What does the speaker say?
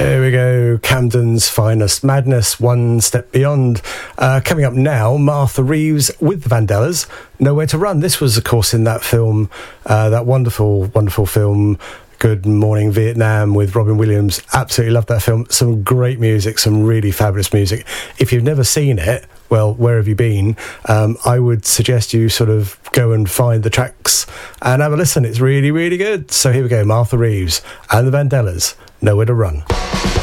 There we go, Camden's finest, Madness, One Step Beyond. Coming up now, Martha Reeves with the Vandellas, Nowhere to Run. This was, of course, in that film, that wonderful, wonderful film, Good Morning Vietnam, with Robin Williams. Absolutely loved that film. Some great music, some really fabulous music. If you've never seen it, well, where have you been? I would suggest you sort of go and find the tracks and have a listen. It's really, really good. So here we go, Martha Reeves and the Vandellas, Nowhere to Run.